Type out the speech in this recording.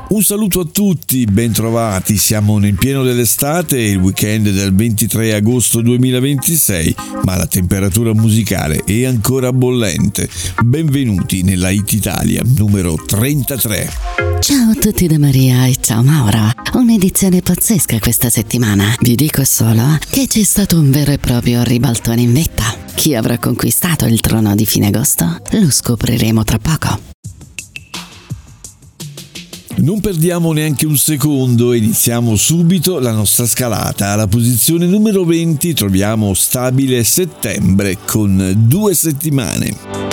Un saluto a tutti, bentrovati, siamo nel pieno dell'estate, il weekend del 23 agosto 2026, ma la temperatura musicale è ancora bollente. Benvenuti nella Hit Italia numero 33. Ciao a tutti da Maria e ciao Maura. Un'edizione pazzesca questa settimana. Vi dico solo che c'è stato un vero e proprio ribaltone in vetta. Chi avrà conquistato il trono di fine agosto? Lo scopriremo tra poco. Non perdiamo neanche un secondo, iniziamo subito la nostra scalata. Alla posizione numero 20 troviamo Stabile Settembre con 2 settimane.